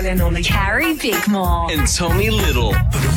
and only Carrie Bickmore. and Tommy Little.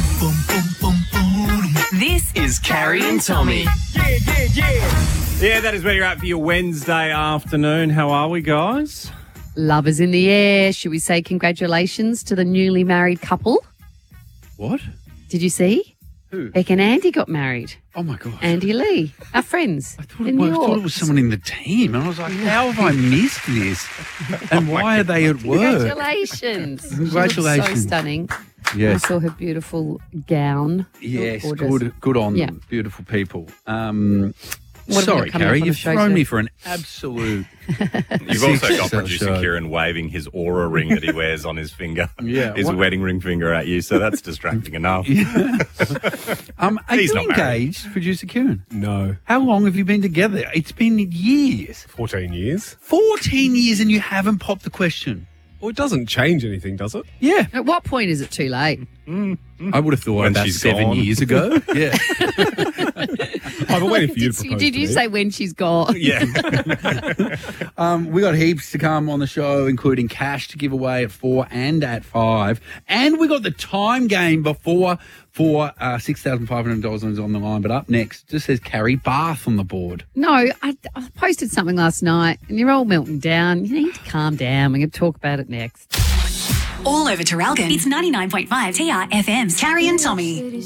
This Is Carrie and Tommy. Yeah, that is where you're at for your Wednesday afternoon. How are we, guys? Love is in the air. Should we say congratulations to the newly married couple? What? Did you see? Who? Beck and Andy got married. Oh, my gosh. Andy Lee, our friends in New I thought it York. was someone in the team, and I was like, how have I missed this? And why are they at work? Congratulations. She Congratulations. looked so stunning. I Yes. saw her beautiful gown. Yes, Gorgeous. good on Yeah. them. Beautiful people. What have we Sorry, got coming Carrie, up on you've the show thrown today? me for an absolute... You've also got Show. producer Kieran waving his aura ring that he wears on his finger, Yeah, his what- wedding ring finger at you, so that's distracting enough. Are He's you not married. engaged, producer Kieran? No. How long have you been together? It's been years. 14 years? 14 years and you haven't popped the question. Well, it doesn't change anything, does it? Yeah. At what point is it too late? I would have thought When about she's 7 gone. years ago. Yeah. I've been waiting for you to propose Did you to me. say when she's gone? Yeah. We got heaps to come on the show, including cash to give away at 4 and at 5. And we got the time game before for $6,500 on the line. But up next, just says Carrie Bath on the board. No, I posted something last night and you're all melting down. You need to calm down. We're going to talk about it next. all over Terralgan. It's 99.5 TRFM's Carrie and Tommy.